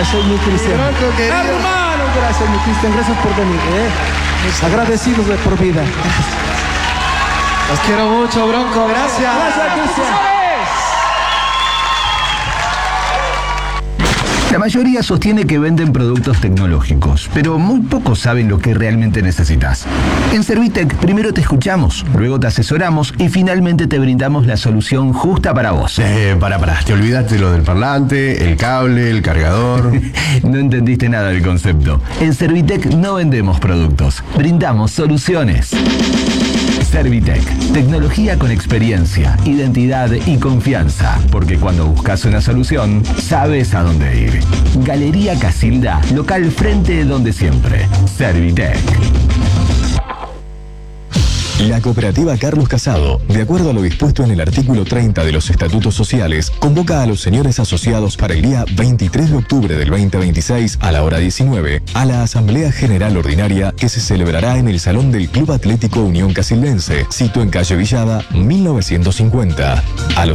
Gracias, mi Cristian. Bronco, querido. Hermano, gracias, mi Cristian. Gracias por venir. Agradecidos de por vida. Los quiero mucho, Bronco. Gracias. Gracias, Cristian. La mayoría sostiene que venden productos tecnológicos, pero muy pocos saben lo que realmente necesitas. En Servitec primero te escuchamos, luego te asesoramos y finalmente te brindamos la solución justa para vos. Pará, te olvidaste lo del parlante, el cable, el cargador. No entendiste nada del concepto. En Servitec no vendemos productos, brindamos soluciones. Servitec, tecnología con experiencia, identidad y confianza, porque cuando buscas una solución, sabes a dónde ir. Galería Casilda, local frente donde siempre. Servitec. La cooperativa Carlos Casado, de acuerdo a lo dispuesto en el artículo 30 de los Estatutos Sociales, convoca a los señores asociados para el día 23 de octubre del 2026 a la hora 19 a la Asamblea General Ordinaria que se celebrará en el Salón del Club Atlético Unión Casildense, sito en calle Villada, 1950. A los